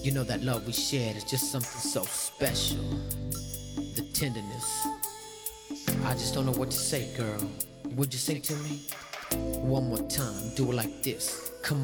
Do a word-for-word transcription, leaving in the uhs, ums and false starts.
You know that love we shared is just something so special. The tenderness. I just don't know what to say, girl. Would you sing to me? One more time, do it like this. Come